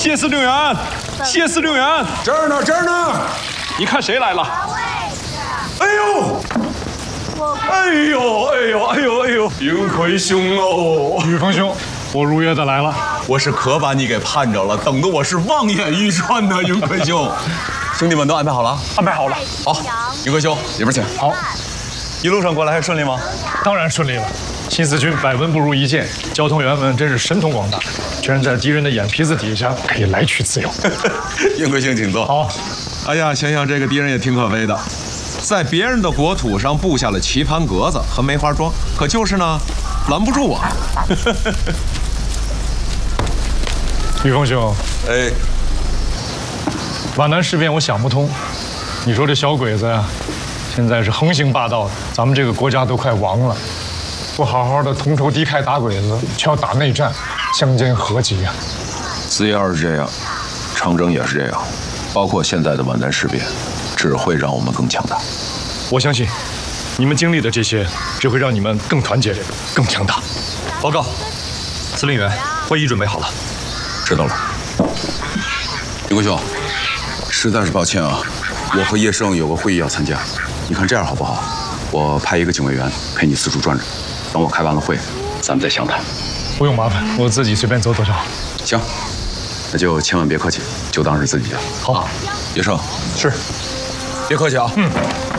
谢司令员，谢司令员， 这儿呢，这儿呢。 你看谁来了？ 哎呦！哎呦！哎呦！哎呦！哎呦！云魁兄哦， 宇峰兄，我如约的来了。 我是可把你给盼着了，等的我是望眼欲穿呢。云魁兄，兄弟们都安排好了？ 安排好了。 好，云魁兄，里边请。 好， 一路上过来还顺利吗？ 当然顺利了。新四军百闻不如一见，交通员们真是神通广大，居然在敌人的眼皮子底下可以来去自由。 云魁兄，请坐。 好。 哎呀，想想这个敌人也挺可悲的，在别人的国土上布下了棋盘格子和梅花桩，可就是呢，拦不住我。 宇峰兄， 哎， 皖南事变我想不通，你说这小鬼子呀，现在是横行霸道，咱们这个国家都快亡了，不好好的同仇敌忾打鬼子，却要打内战，相煎何急呀？ 4月20是这样，长征也是这样，包括现在的皖南事变，只会让我们更强大。 我相信，你们经历的这些，只会让你们更团结、更强大。 报告，司令员，会议准备好了。 知道了。云贵兄，实在是抱歉啊，我和叶盛有个会议要参加，你看这样好不好？我派一个警卫员陪你四处转转，等我开完了会，咱们再详谈。 不用麻烦，我自己随便走走就好。 行，那就千万别客气，就当是自己的。 好， 叶盛是， 别客气啊。